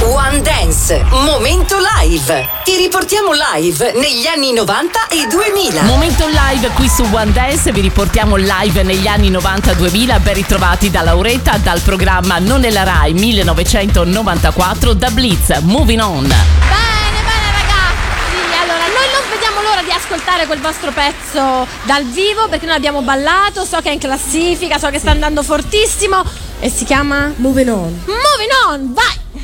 One Dance, momento live. Ti riportiamo live negli anni 90 e 2000. Momento live qui su One Dance, vi riportiamo live negli anni 90-2000. Ben ritrovati da Lauretta, dal programma Non è la Rai 1994, da Blitz, Moving On. Bene ragazzi, allora noi non vediamo l'ora di ascoltare quel vostro pezzo dal vivo, perché noi abbiamo ballato, so che è in classifica, so che sta andando fortissimo e si chiama Moving On. Moving On, vai!